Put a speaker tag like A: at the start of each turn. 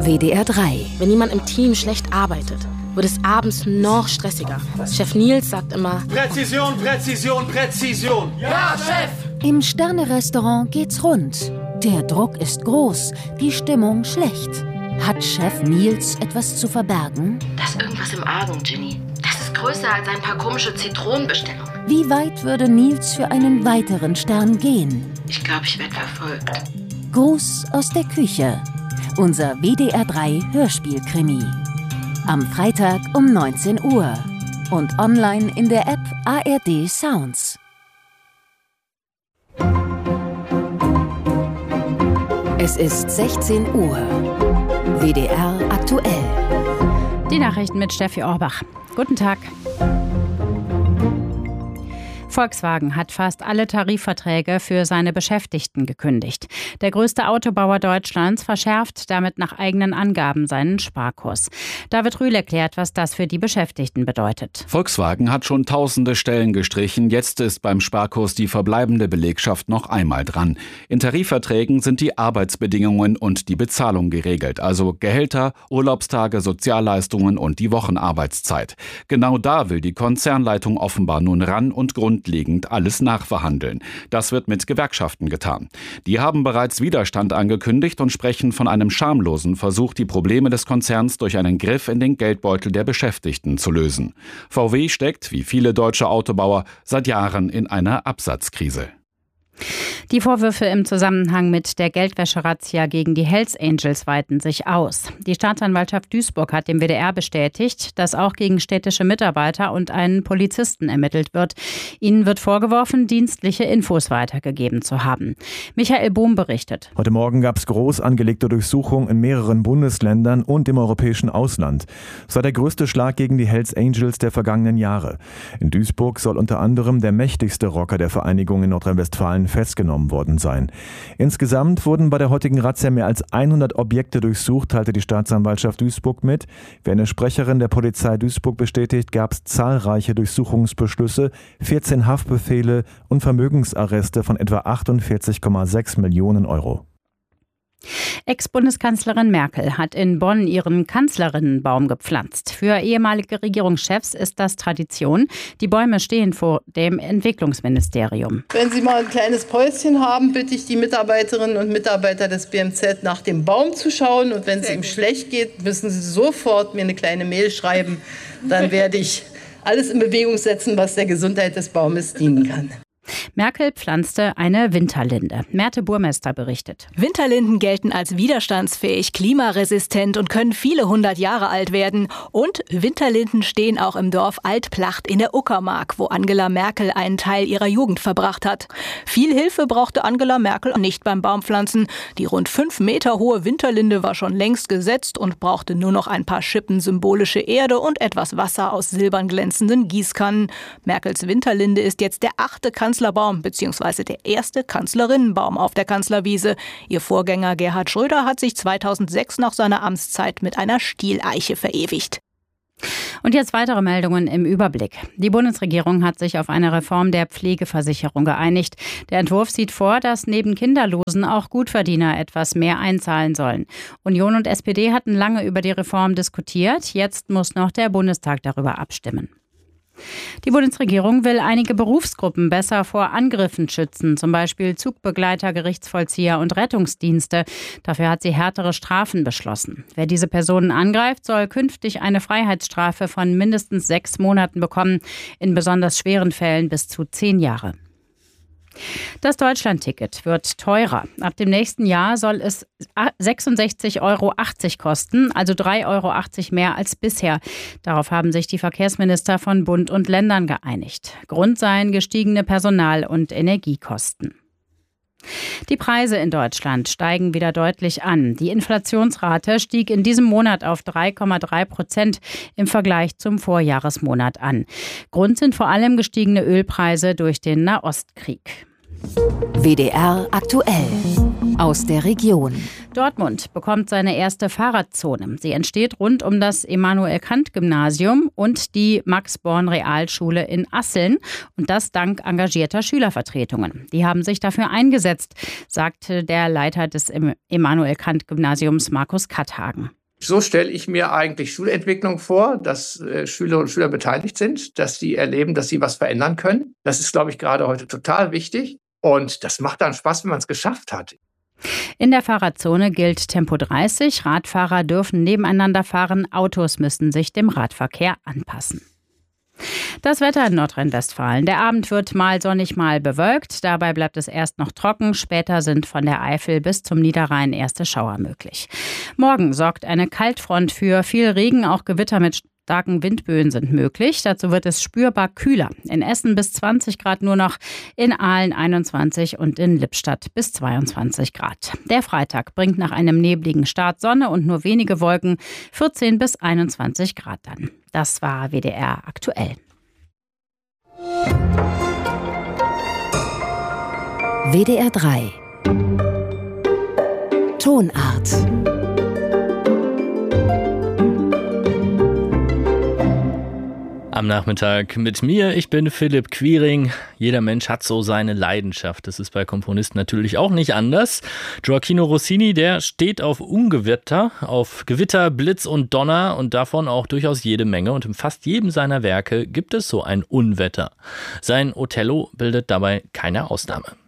A: WDR 3.
B: Wenn jemand im Team schlecht arbeitet, wird es abends noch stressiger. Chef Nils sagt immer:
C: Präzision, Präzision, Präzision.
B: Ja, Chef!
A: Im Sterne-Restaurant geht's rund. Der Druck ist groß, die Stimmung schlecht. Hat Chef Nils etwas zu verbergen?
B: Da ist irgendwas im Argen, Ginny. Das ist größer als ein paar komische Zitronenbestellungen.
A: Wie weit würde Nils für einen weiteren Stern gehen?
B: Ich glaube, ich werde verfolgt.
A: Gruß aus der Küche. Unser WDR 3 Hörspiel-Krimi. Am Freitag um 19 Uhr. Und online in der App ARD Sounds. Es ist 16 Uhr. WDR aktuell.
D: Die Nachrichten mit Steffi Orbach. Guten Tag. Volkswagen hat fast alle Tarifverträge für seine Beschäftigten gekündigt. Der größte Autobauer Deutschlands verschärft damit nach eigenen Angaben seinen Sparkurs. David Rühl erklärt, was das für die Beschäftigten bedeutet.
E: Volkswagen hat schon tausende Stellen gestrichen. Jetzt ist beim Sparkurs die verbleibende Belegschaft noch einmal dran. In Tarifverträgen sind die Arbeitsbedingungen und die Bezahlung geregelt, also Gehälter, Urlaubstage, Sozialleistungen und die Wochenarbeitszeit. Genau da will die Konzernleitung offenbar nun ran und grundlegend alles nachverhandeln. Das wird mit Gewerkschaften getan. Die haben bereits Widerstand angekündigt und sprechen von einem schamlosen Versuch, die Probleme des Konzerns durch einen Griff in den Geldbeutel der Beschäftigten zu lösen. VW steckt, wie viele deutsche Autobauer, seit Jahren in einer Absatzkrise.
D: Die Vorwürfe im Zusammenhang mit der Geldwäsche-Razzia gegen die Hells Angels weiten sich aus. Die Staatsanwaltschaft Duisburg hat dem WDR bestätigt, dass auch gegen städtische Mitarbeiter und einen Polizisten ermittelt wird. Ihnen wird vorgeworfen, dienstliche Infos weitergegeben zu haben. Michael Bohm berichtet.
F: Heute Morgen gab es groß angelegte Durchsuchungen in mehreren Bundesländern und im europäischen Ausland. Es war der größte Schlag gegen die Hells Angels der vergangenen Jahre. In Duisburg soll unter anderem der mächtigste Rocker der Vereinigung in Nordrhein-Westfalen festgenommen worden sein. Insgesamt wurden bei der heutigen Razzia mehr als 100 Objekte durchsucht, teilte die Staatsanwaltschaft Duisburg mit. Wie eine Sprecherin der Polizei Duisburg bestätigt, gab es zahlreiche Durchsuchungsbeschlüsse, 14 Haftbefehle und Vermögensarreste von etwa 48,6 Millionen Euro.
D: Ex-Bundeskanzlerin Merkel hat in Bonn ihren Kanzlerinnenbaum gepflanzt. Für ehemalige Regierungschefs ist das Tradition. Die Bäume stehen vor dem Entwicklungsministerium.
G: Wenn Sie mal ein kleines Päuschen haben, bitte ich die Mitarbeiterinnen und Mitarbeiter des BMZ nach dem Baum zu schauen. Und wenn es ihm schlecht geht, müssen Sie sofort mir eine kleine Mail schreiben. Dann werde ich alles in Bewegung setzen, was der Gesundheit des Baumes dienen kann.
D: Merkel pflanzte eine Winterlinde. Merte Burmester berichtet.
H: Winterlinden gelten als widerstandsfähig, klimaresistent und können viele 100 Jahre alt werden. Und Winterlinden stehen auch im Dorf Altplacht in der Uckermark, wo Angela Merkel einen Teil ihrer Jugend verbracht hat. Viel Hilfe brauchte Angela Merkel nicht beim Baumpflanzen. Die rund 5 Meter hohe Winterlinde war schon längst gesetzt und brauchte nur noch ein paar Schippen symbolische Erde und etwas Wasser aus silbern glänzenden Gießkannen. Merkels Winterlinde ist jetzt der 8. Kanzlerbaum bzw. der erste Kanzlerinnenbaum auf der Kanzlerwiese. Ihr Vorgänger Gerhard Schröder hat sich 2006 nach seiner Amtszeit mit einer Stieleiche verewigt.
D: Und jetzt weitere Meldungen im Überblick. Die Bundesregierung hat sich auf eine Reform der Pflegeversicherung geeinigt. Der Entwurf sieht vor, dass neben Kinderlosen auch Gutverdiener etwas mehr einzahlen sollen. Union und SPD hatten lange über die Reform diskutiert. Jetzt muss noch der Bundestag darüber abstimmen. Die Bundesregierung will einige Berufsgruppen besser vor Angriffen schützen, zum Beispiel Zugbegleiter, Gerichtsvollzieher und Rettungsdienste. Dafür hat sie härtere Strafen beschlossen. Wer diese Personen angreift, soll künftig eine Freiheitsstrafe von mindestens 6 Monaten bekommen, in besonders schweren Fällen bis zu 10 Jahre. Das Deutschlandticket wird teurer. Ab dem nächsten Jahr soll es 66,80 Euro kosten, also 3,80 Euro mehr als bisher. Darauf haben sich die Verkehrsminister von Bund und Ländern geeinigt. Grund seien gestiegene Personal- und Energiekosten. Die Preise in Deutschland steigen wieder deutlich an. Die Inflationsrate stieg in diesem Monat auf 3,3% im Vergleich zum Vorjahresmonat an. Grund sind vor allem gestiegene Ölpreise durch den Nahostkrieg.
A: WDR aktuell. aus der Region.
D: Dortmund bekommt seine erste Fahrradzone. Sie entsteht rund um das Immanuel-Kant-Gymnasium und die Max-Born-Realschule in Asseln. Und das dank engagierter Schülervertretungen. Die haben sich dafür eingesetzt, sagte der Leiter des Immanuel-Kant-Gymnasiums Markus Katthagen.
I: So stelle ich mir eigentlich Schulentwicklung vor, dass Schülerinnen und Schüler beteiligt sind, dass sie erleben, dass sie was verändern können. Das ist, glaube ich, gerade heute total wichtig. Und das macht dann Spaß, wenn man es geschafft hat.
D: In der Fahrradzone gilt Tempo 30. Radfahrer dürfen nebeneinander fahren. Autos müssen sich dem Radverkehr anpassen. Das Wetter in Nordrhein-Westfalen. Der Abend wird mal sonnig, mal bewölkt. Dabei bleibt es erst noch trocken. Später sind von der Eifel bis zum Niederrhein erste Schauer möglich. Morgen sorgt eine Kaltfront für viel Regen. Auch Gewitter mit starken Windböen sind möglich. Dazu wird es spürbar kühler. In Essen bis 20 Grad nur noch, in Aalen 21 und in Lippstadt bis 22 Grad. Der Freitag bringt nach einem nebligen Start Sonne und nur wenige Wolken, 14 bis 21 Grad dann. Das war WDR aktuell.
A: WDR 3 Tonart.
J: Am Nachmittag mit mir, ich bin Philipp Quiring. Jeder Mensch hat so seine Leidenschaft. Das ist bei Komponisten natürlich auch nicht anders. Gioacchino Rossini, der steht auf Ungewitter, auf Gewitter, Blitz und Donner und davon auch durchaus jede Menge. Und in fast jedem seiner Werke gibt es so ein Unwetter. Sein Othello bildet dabei keine Ausnahme.